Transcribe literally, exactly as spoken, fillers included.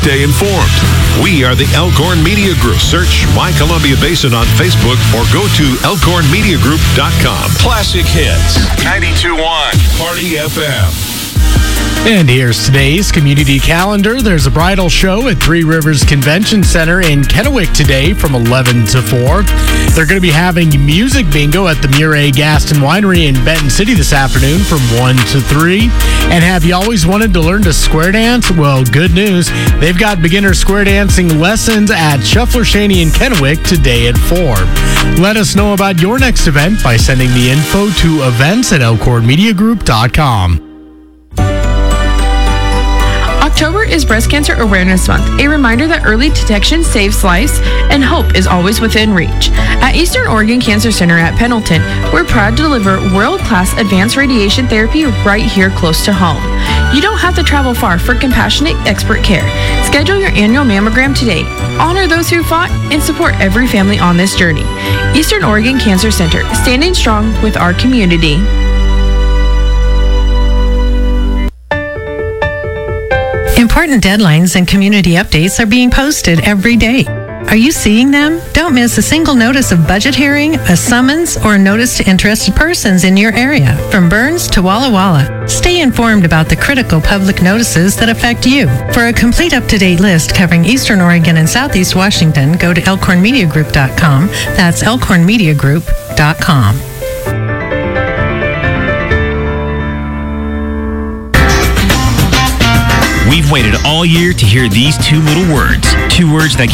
Stay informed. We are the Elkhorn Media Group. Search My Columbia Basin on Facebook or go to elkhorn media group dot com. Classic Hits. ninety-two point one. Party F M. And here's today's community calendar. There's a bridal show at Three Rivers Convention Center in Kennewick today from eleven to four. They're going to be having music bingo at the Murray Gaston Winery in Benton City this afternoon from one to three. And have you always wanted to learn to square dance? Well, good news. They've got beginner square dancing lessons at Shuffler Shaney in Kennewick today at four. Let us know about your next event by sending the info to events at elkhorn media group dot com. October is Breast Cancer Awareness Month, a reminder that early detection saves lives and hope is always within reach. At Eastern Oregon Cancer Center at Pendleton, we're proud to deliver world-class advanced radiation therapy right here close to home. You don't have to travel far for compassionate expert care. Schedule your annual mammogram today. Honor those who fought and support every family on this journey. Eastern Oregon Cancer Center, standing strong with our community. Important deadlines and community updates are being posted every day. Are you seeing them? Don't miss a single notice of budget hearing, a summons, or a notice to interested persons in your area, from Burns to Walla Walla. Stay informed about the critical public notices that affect you. For a complete up-to-date list covering Eastern Oregon and Southeast Washington, go to elkhorn media group dot com. That's elkhorn media group dot com. We've waited all year to hear these two little words. Two words that